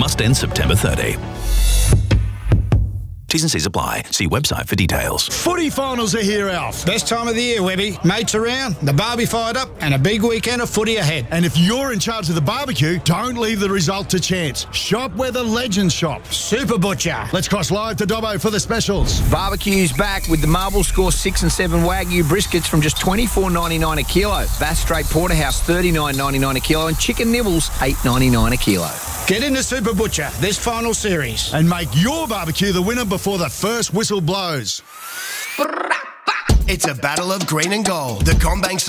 Must end September 30. T's and C's apply. See website for details. Footy finals are here, Alf. Best time of the year, Webby. Mates around, the barbie fired up, and a big weekend of footy ahead. And if you're in charge of the barbecue, don't leave the result to chance. Shop where the legends shop. Super Butcher. Let's cross live to Dobbo for the specials. Barbecue's back with the Marble Score 6 and 7 Wagyu briskets from just $24.99 a kilo. Bass Strait Porterhouse $39.99 a kilo, and chicken nibbles $8.99 a kilo. Get into Super Butcher this final series. And make your barbecue the winner before the first whistle blows. It's a battle of green and gold. The CommBank